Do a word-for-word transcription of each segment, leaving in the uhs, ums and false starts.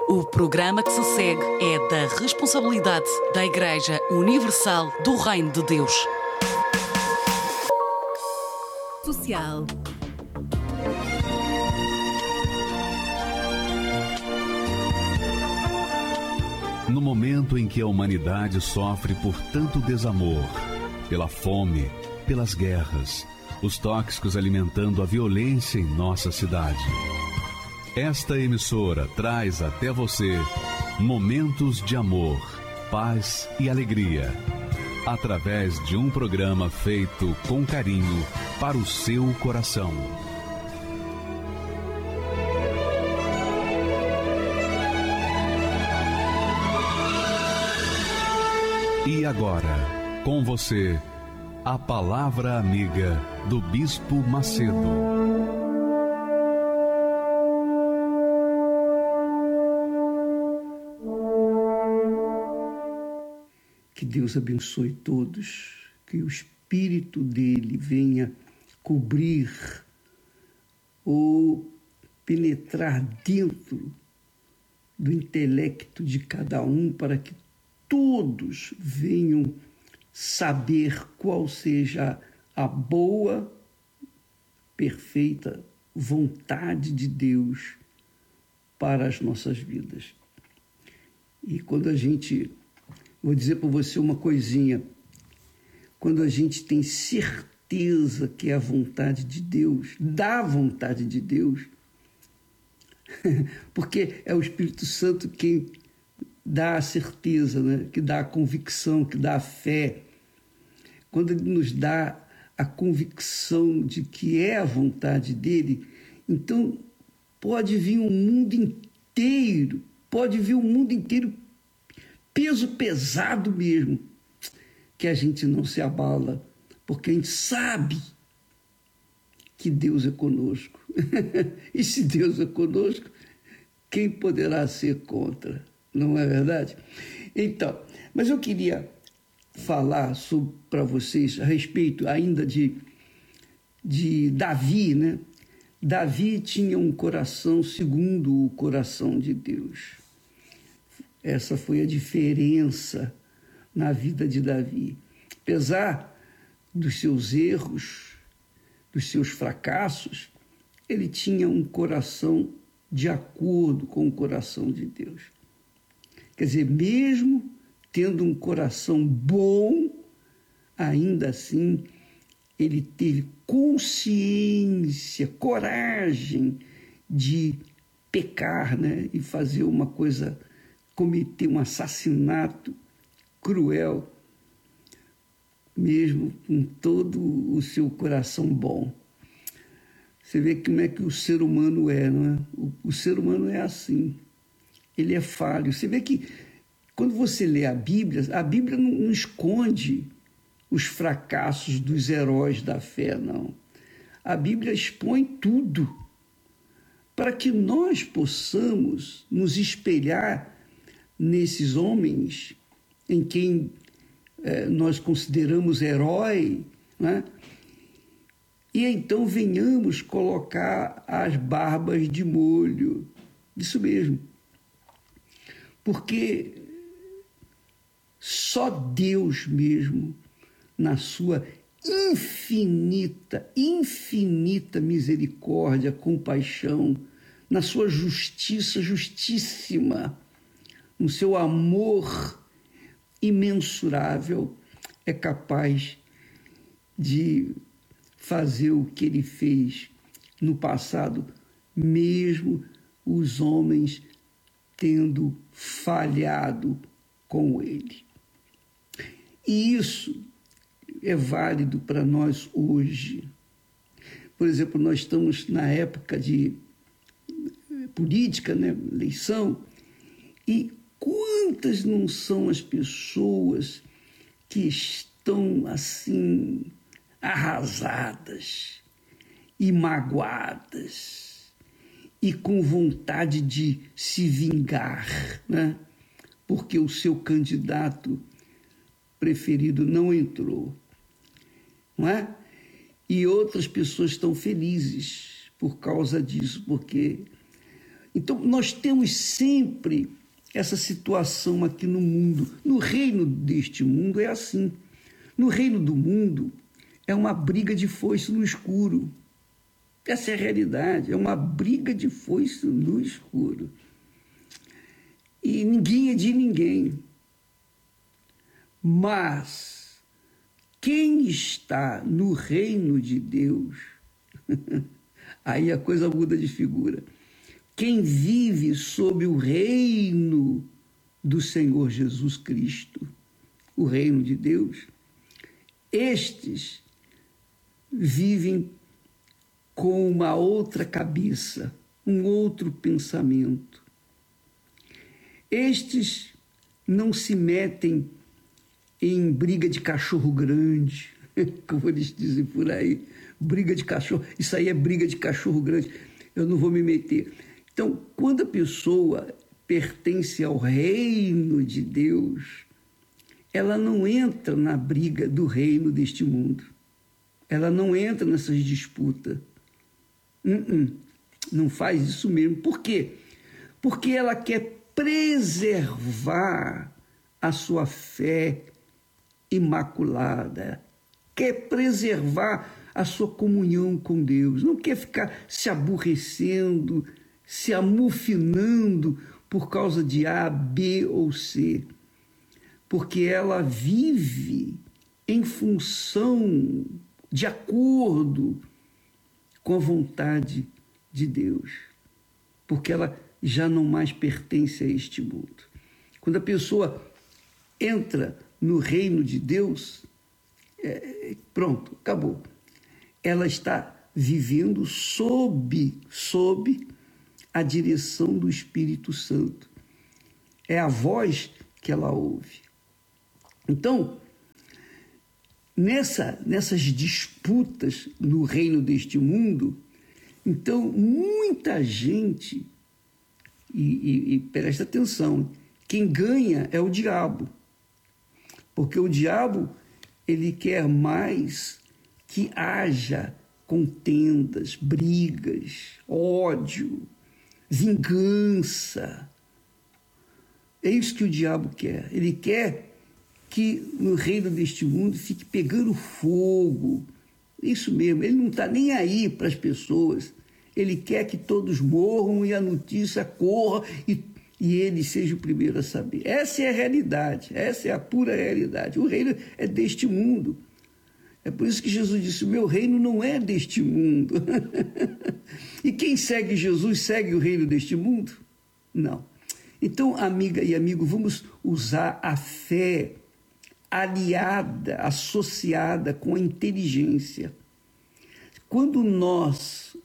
O programa que se segue é da responsabilidade da Igreja Universal do Reino de Deus. Social. No momento em que a humanidade sofre por tanto desamor, pela fome, pelas guerras, os tóxicos alimentando a violência em nossa cidade. Esta emissora traz até você momentos de amor, paz e alegria, através de um programa feito com carinho para o seu coração. E agora, com você, a Palavra Amiga do Bispo Macedo. Que Deus abençoe todos, que o Espírito dele venha cobrir ou penetrar dentro do intelecto de cada um para que todos venham saber qual seja a boa, perfeita vontade de Deus para as nossas vidas. E quando a gente... Vou dizer para você uma coisinha. Quando a gente tem certeza que é a vontade de Deus, da vontade de Deus, porque é o Espírito Santo quem dá a certeza, né? Que dá a convicção, que dá a fé. Quando Ele nos dá a convicção de que é a vontade dEle, então pode vir o mundo inteiro, pode vir o mundo inteiro peso pesado mesmo, que a gente não se abala, porque a gente sabe que Deus é conosco. E se Deus é conosco, quem poderá ser contra? Não é verdade? Então, mas eu queria falar para vocês a respeito ainda de, de Davi, né? Davi tinha um coração segundo o coração de Deus. Essa foi a diferença na vida de Davi. Apesar dos seus erros, dos seus fracassos, ele tinha um coração de acordo com o coração de Deus. Quer dizer, mesmo tendo um coração bom, ainda assim ele teve consciência, coragem de pecar, né? E fazer uma coisa, cometer um assassinato cruel, mesmo com todo o seu coração bom. Você vê como é que o ser humano é, não é? O, o ser humano é assim, ele é falho. Você vê que quando você lê a Bíblia, a Bíblia não, não esconde os fracassos dos heróis da fé, não. A Bíblia expõe tudo para que nós possamos nos espelhar nesses homens em quem eh, nós consideramos herói, né? E então venhamos colocar as barbas de molho. Isso mesmo. Porque só Deus mesmo, na sua infinita, infinita misericórdia, compaixão, na sua justiça justíssima, no seu amor imensurável, é capaz de fazer o que ele fez no passado, mesmo os homens tendo falhado com ele. E isso é válido para nós hoje. Por exemplo, nós estamos na época de política, né? Eleição, e quantas não são as pessoas que estão assim arrasadas e magoadas e com vontade de se vingar, né? Porque o seu candidato preferido não entrou, não é? E outras pessoas estão felizes por causa disso, porque Então, nós temos sempre essa situação aqui no mundo. No reino deste mundo é assim. No reino do mundo é uma briga de foice no escuro. Essa é a realidade, é uma briga de foice no escuro. E ninguém é de ninguém. Mas quem está no reino de Deus, aí a coisa muda de figura. Quem vive sob o reino do Senhor Jesus Cristo, o reino de Deus, estes vivem com uma outra cabeça, um outro pensamento. Estes não se metem em briga de cachorro grande, como eles dizem por aí, briga de cachorro, isso aí é briga de cachorro grande, eu não vou me meter. Então, quando a pessoa pertence ao reino de Deus, ela não entra na briga do reino deste mundo. Ela não entra nessas disputas. Uh-uh. Não faz isso mesmo. Por quê? Porque ela quer preservar a sua fé imaculada, quer preservar a sua comunhão com Deus, não quer ficar se aborrecendo, se amufinando por causa de A, B ou C, porque ela vive em função, de acordo com a vontade de Deus, porque ela já não mais pertence a este mundo. Quando a pessoa entra no reino de Deus, é, pronto, acabou. Ela está vivendo sob, sob a direção do Espírito Santo. É a voz que ela ouve. Então, nessa, nessas disputas no reino deste mundo, então muita gente, e, e, e presta atenção, quem ganha é o diabo. Porque o diabo, ele quer mais que haja contendas, brigas, ódio, vingança. É isso que o diabo quer. Ele quer que no reino deste mundo fique pegando fogo. Isso mesmo, ele não está nem aí para as pessoas. Ele quer que todos morram e a notícia corra e, e ele seja o primeiro a saber. Essa é a realidade, essa é a pura realidade. O reino é deste mundo. É por isso que Jesus disse, o meu reino não é deste mundo. E quem segue Jesus segue o reino deste mundo? Não. Então, amiga e amigo, vamos usar a fé aliada, associada com a inteligência. Quando nós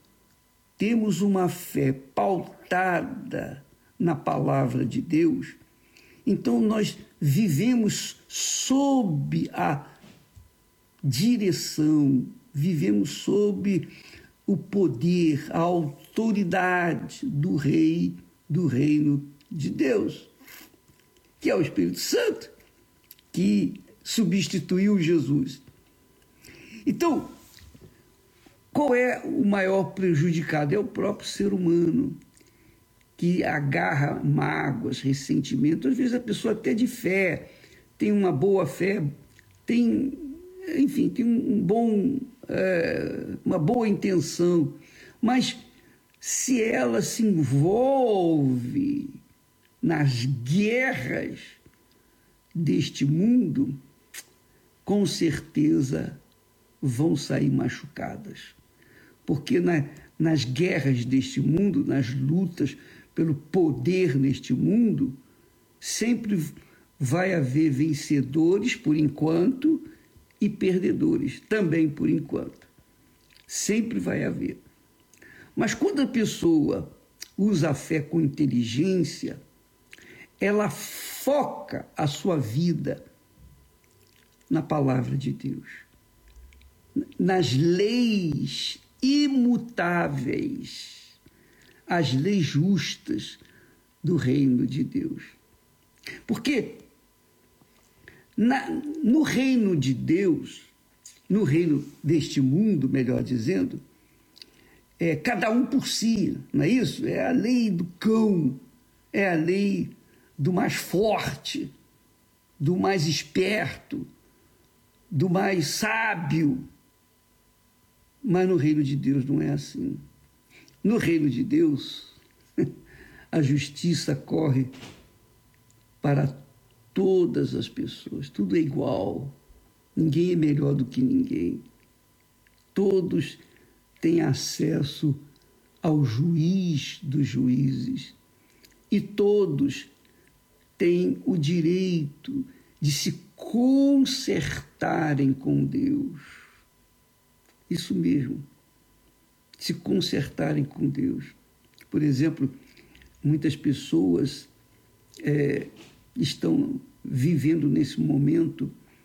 temos uma fé pautada na palavra de Deus, então nós vivemos sob a direção, vivemos sob o poder, a autoridade do rei do reino de Deus, que é o Espírito Santo, que substituiu Jesus. Então, qual é o maior prejudicado? É o próprio ser humano, que agarra mágoas, ressentimentos. Às vezes a pessoa até de fé, tem uma boa fé, tem, enfim, tem um bom, é, uma boa intenção, mas se ela se envolve nas guerras deste mundo, com certeza vão sair machucadas. Porque na, nas guerras deste mundo, nas lutas pelo poder neste mundo, sempre vai haver vencedores por enquanto e perdedores também por enquanto. Sempre vai haver. Mas quando a pessoa usa a fé com inteligência, ela foca a sua vida na palavra de Deus, nas leis imutáveis, as leis justas do reino de Deus. Porque na, no reino de Deus, no reino deste mundo, melhor dizendo, é cada um por si, não é isso? É a lei do cão, é a lei do mais forte, do mais esperto, do mais sábio. Mas no reino de Deus não é assim. No reino de Deus, a justiça corre para todas as pessoas, tudo é igual, ninguém é melhor do que ninguém. Todos têm acesso ao juiz dos juízes e todos têm o direito de se consertarem com Deus. Isso mesmo, se consertarem com Deus. Por exemplo, muitas pessoas é, estão vivendo nesse momento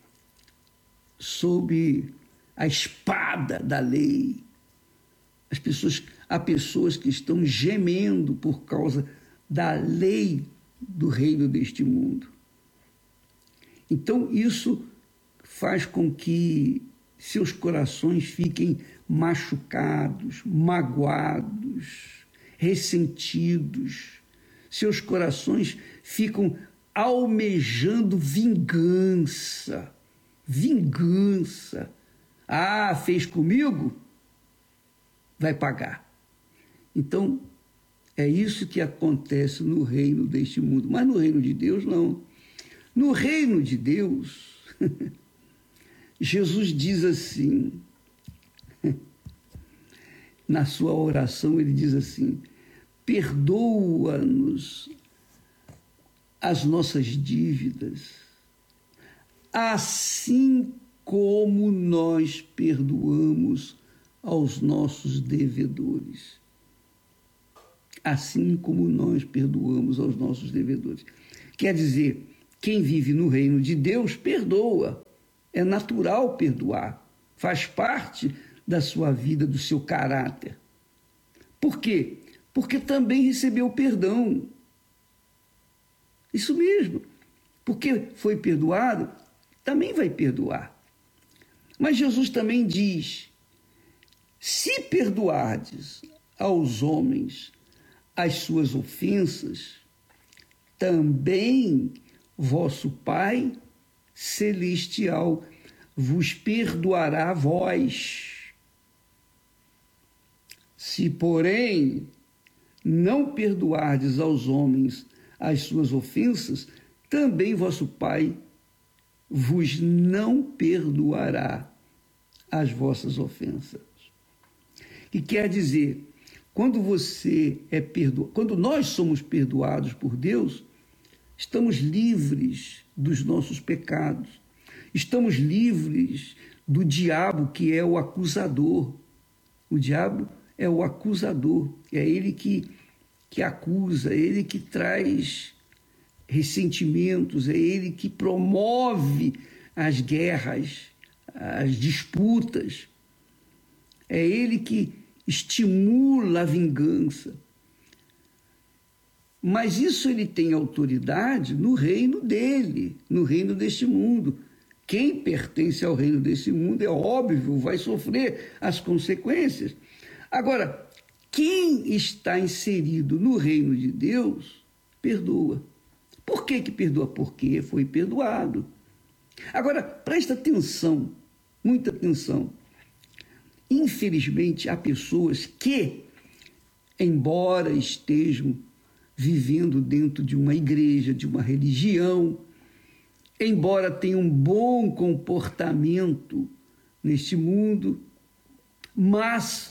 sob a espada da lei. As pessoas, há pessoas que estão gemendo por causa da lei do reino deste mundo. Então, isso faz com que seus corações fiquem machucados, magoados, ressentidos. Seus corações ficam almejando vingança. Vingança. Ah, fez comigo? Vai pagar. Então, é isso que acontece no reino deste mundo. Mas no reino de Deus, não. No reino de Deus, Jesus diz assim, na sua oração, ele diz assim: perdoa-nos as nossas dívidas, assim como nós perdoamos aos nossos devedores. Assim como nós perdoamos aos nossos devedores. Quer dizer, quem vive no reino de Deus perdoa. É natural perdoar. Faz parte da sua vida, do seu caráter. Por quê? Porque também recebeu perdão. Isso mesmo. Porque foi perdoado, também vai perdoar. Mas Jesus também diz: se perdoardes aos homens as suas ofensas, também vosso Pai celestial vos perdoará a vós. Se, porém, não perdoardes aos homens as suas ofensas, também vosso Pai vos não perdoará as vossas ofensas. Que quer dizer, quando você é perdoado, quando nós somos perdoados por Deus, estamos livres dos nossos pecados, estamos livres do diabo, que é o acusador. O diabo é o acusador, é ele que, que acusa, é ele que traz ressentimentos, é ele que promove as guerras, as disputas, é ele que estimula a vingança. Mas isso ele tem autoridade no reino dele, no reino deste mundo. Quem pertence ao reino desse mundo, é óbvio, vai sofrer as consequências. Agora, quem está inserido no reino de Deus, perdoa. Por que que perdoa? Porque foi perdoado. Agora, presta atenção, muita atenção. Infelizmente, há pessoas que, embora estejam vivendo dentro de uma igreja, de uma religião, embora tenham um bom comportamento neste mundo, mas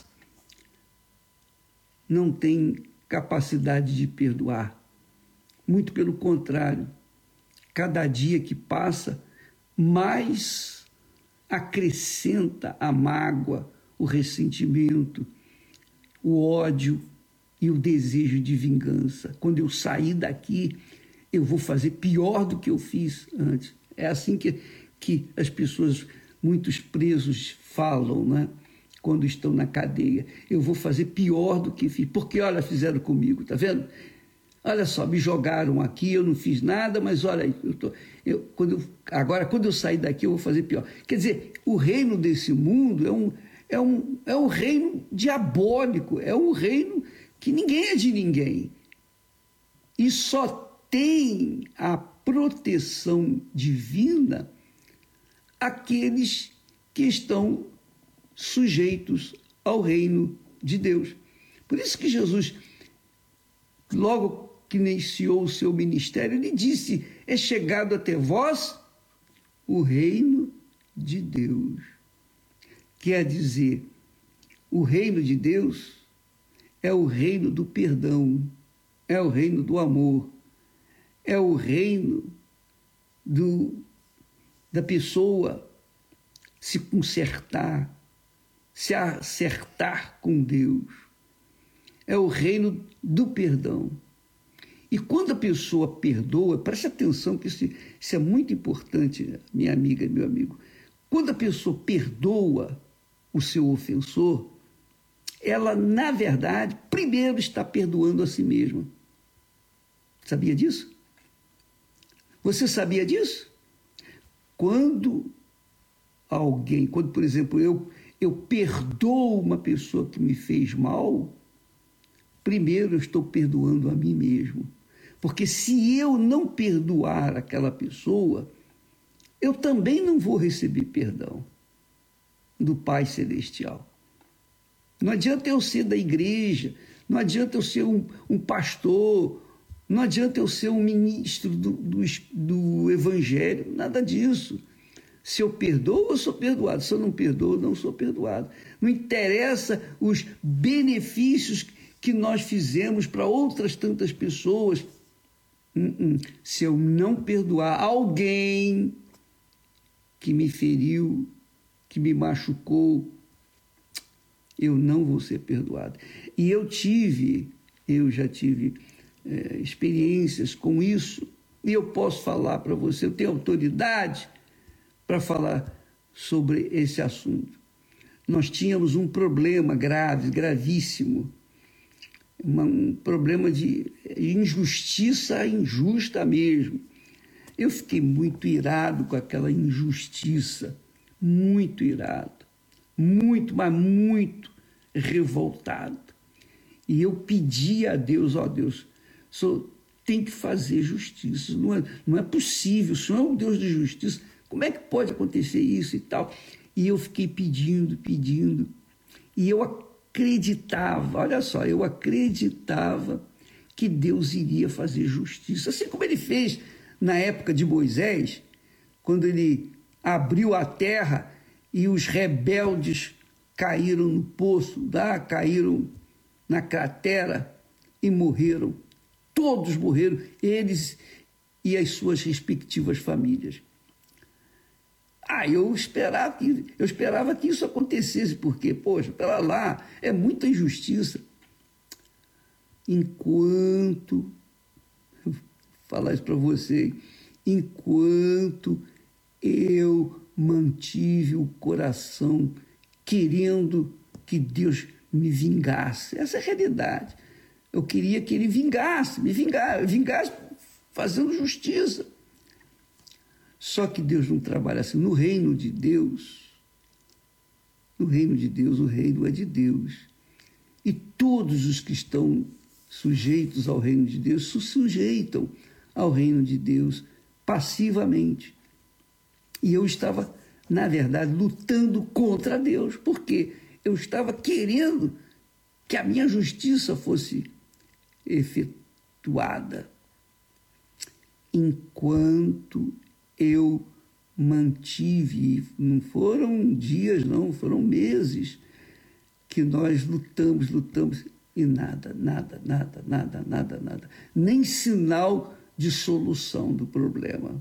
não têm capacidade de perdoar. Muito pelo contrário, cada dia que passa, mais acrescenta a mágoa, o ressentimento, o ódio e o desejo de vingança. Quando eu sair daqui, eu vou fazer pior do que eu fiz antes. É assim que, que as pessoas, muitos presos, falam, né? Quando estão na cadeia. Eu vou fazer pior do que fiz. Porque, olha, fizeram comigo, tá vendo? Olha só, me jogaram aqui, eu não fiz nada, mas olha, eu tô, eu, quando eu, agora, quando eu sair daqui, eu vou fazer pior. Quer dizer, o reino desse mundo é um, é um, é um reino diabólico, é um reino que ninguém é de ninguém. E só tem a proteção divina aqueles que estão sujeitos ao reino de Deus. Por isso que Jesus, logo que iniciou o seu ministério, ele disse: é chegado até vós o reino de Deus. Quer dizer, o reino de Deus é o reino do perdão, é o reino do amor, é o reino do, da pessoa se consertar, se acertar com Deus. É o reino do perdão. E quando a pessoa perdoa, preste atenção que isso, isso é muito importante, minha amiga e meu amigo. Quando a pessoa perdoa o seu ofensor, ela, na verdade, primeiro está perdoando a si mesma. Sabia disso? Você sabia disso? Quando alguém, quando, por exemplo, eu, eu perdoo uma pessoa que me fez mal, primeiro eu estou perdoando a mim mesmo. Porque se eu não perdoar aquela pessoa, eu também não vou receber perdão do Pai Celestial. Não adianta eu ser da igreja, não adianta eu ser um, um pastor, não adianta eu ser um ministro do, do, do Evangelho, nada disso. Se eu perdoo, eu sou perdoado. Se eu não perdoo, eu não sou perdoado. Não interessa os benefícios que nós fizemos para outras tantas pessoas. Se eu não perdoar alguém que me feriu, que me machucou, eu não vou ser perdoado. E eu tive, eu já tive é, experiências com isso, e eu posso falar para você, eu tenho autoridade para falar sobre esse assunto. Nós tínhamos um problema grave, gravíssimo, uma, um problema de injustiça injusta mesmo. Eu fiquei muito irado com aquela injustiça, muito irado, muito, mas muito revoltado. E eu pedi a Deus, ó Deus, o Senhor tem que fazer justiça, não é, não é possível, o Senhor é um Deus de justiça, como é que pode acontecer isso e tal? E eu fiquei pedindo, pedindo, e eu acreditava, olha só, eu acreditava que Deus iria fazer justiça, assim como ele fez na época de Moisés, quando ele abriu a terra e os rebeldes caíram no poço, lá, caíram na cratera e morreram. Todos morreram, eles e as suas respectivas famílias. Ah, eu esperava que, eu esperava que isso acontecesse, porque, poxa, pera lá, é muita injustiça. Enquanto, vou falar isso para você, enquanto eu mantive o coração querendo que Deus me vingasse, essa é a realidade. Eu queria que ele vingasse, me vingasse, vingasse fazendo justiça. Só que Deus não trabalha assim. No reino de Deus, no reino de Deus, o reino é de Deus. E todos os que estão sujeitos ao reino de Deus se sujeitam ao reino de Deus passivamente. E eu estava, na verdade, lutando contra Deus, porque eu estava querendo que a minha justiça fosse efetuada. Enquanto eu mantive, não foram dias, não, foram meses que nós lutamos, lutamos, e nada, nada, nada, nada, nada, nada, nem sinal de solução do problema.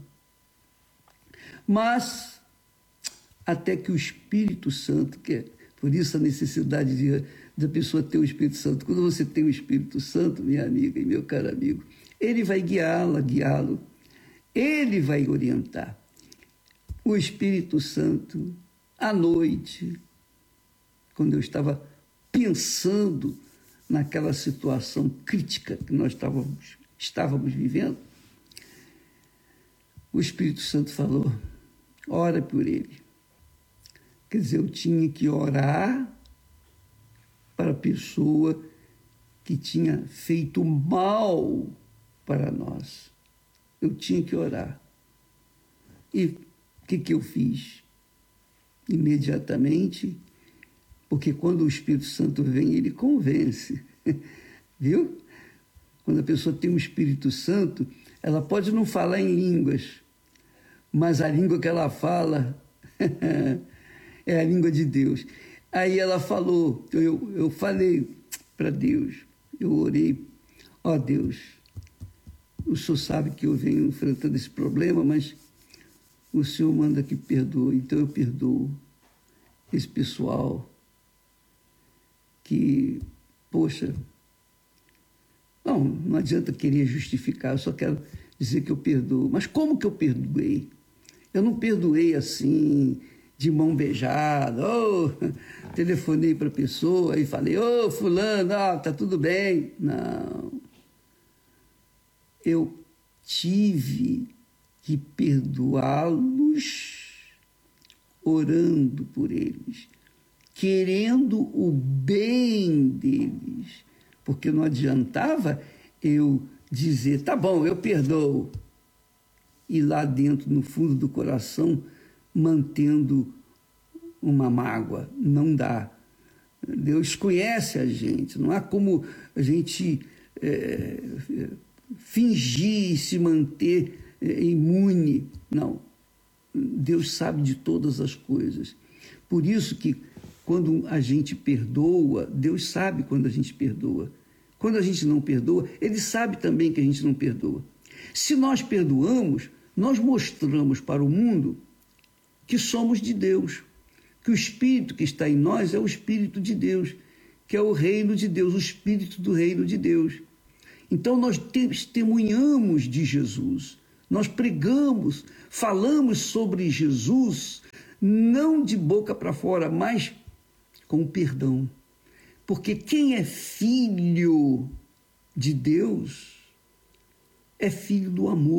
Mas, até que o Espírito Santo, que é por isso a necessidade de, da pessoa ter o Espírito Santo, quando você tem o Espírito Santo, minha amiga e meu caro amigo, ele vai guiá-la, guiá-lo, ele vai orientar. O Espírito Santo, à noite, quando eu estava pensando naquela situação crítica que nós estávamos, estávamos vivendo, o Espírito Santo falou, ora por ele. Quer dizer, eu tinha que orar para a pessoa que tinha feito mal para nós. Eu tinha que orar. E o que, que eu fiz? Imediatamente, porque quando o Espírito Santo vem, ele convence. Viu? Quando a pessoa tem o Espírito Santo, ela pode não falar em línguas, mas a língua que ela fala é a língua de Deus. Aí ela falou, eu, eu falei para Deus, eu orei, ó oh, Deus, o Senhor sabe que eu venho enfrentando esse problema, mas o Senhor manda que perdoe, então eu perdoo esse pessoal que, poxa, não, não adianta querer justificar, eu só quero dizer que eu perdoo. Mas como que eu perdoei? Eu não perdoei assim, de mão beijada, oh, telefonei para a pessoa e falei, ô, oh, fulano, ah, tá tudo bem. Não. Eu tive que perdoá-los orando por eles, querendo o bem deles, porque não adiantava eu dizer, tá bom, eu perdoo, e lá dentro, no fundo do coração, mantendo uma mágoa. Não dá. Deus conhece a gente, não há como a gente é, fingir e se manter é, imune. Não. Deus sabe de todas as coisas. Por isso que quando a gente perdoa, Deus sabe quando a gente perdoa. Quando a gente não perdoa, Ele sabe também que a gente não perdoa. Se nós perdoamos, nós mostramos para o mundo que somos de Deus, que o Espírito que está em nós é o Espírito de Deus, que é o reino de Deus, o Espírito do reino de Deus. Então nós testemunhamos de Jesus, nós pregamos, falamos sobre Jesus, não de boca para fora, mas com perdão. Porque quem é filho de Deus é filho do amor.